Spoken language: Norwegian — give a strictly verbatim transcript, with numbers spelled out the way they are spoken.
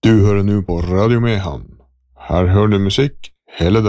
Du hører nå på Radio Mehamn. Her hører du musikk hele